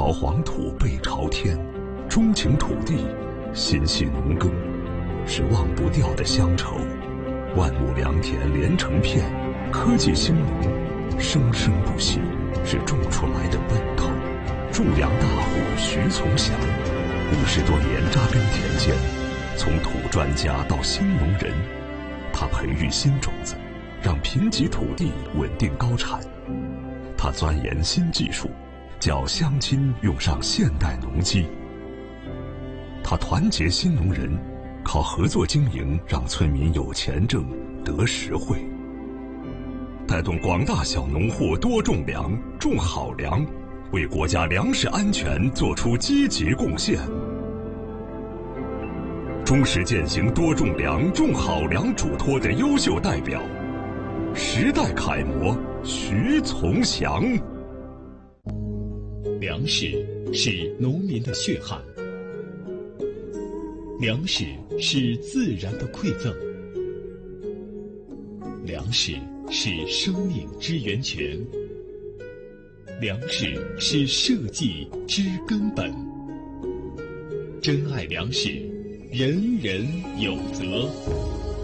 朝黄土背朝天，钟情土地，心系农耕，是忘不掉的乡愁。万亩良田连成片，科技兴农，生生不息，是种出来的奔头。种粮大户徐从祥，50多年扎根田间，从土专家到新农人，他培育新种子，让贫瘠土地稳定高产。他钻研新技术，叫乡亲用上现代农机。他团结新农人，靠合作经营让村民有钱挣，得实惠。带动广大小农户多种粮，种好粮，为国家粮食安全做出积极贡献。忠实践行多种粮、种好粮嘱托的优秀代表，时代楷模徐从祥。 粮食是农民的血汗，粮食是自然的馈赠，粮食是生命之源泉，粮食是社稷之根本。珍爱粮食，人人有责。